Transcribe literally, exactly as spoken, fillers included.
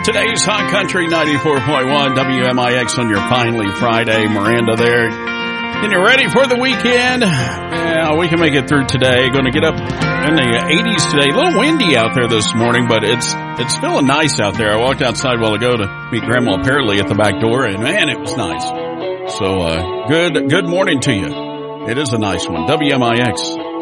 Today's Hot Country ninety-four point one W M I X on your finally Friday. Miranda there. And you're ready for the weekend? Yeah, we can make it through today. Going to get up in the eighties today. A little windy out there this morning, but it's it's feeling nice out there. I walked outside a while ago to meet Grandma Apparently at the back door, and man, it was nice. So uh, good good morning to you. It is a nice one. W M I X.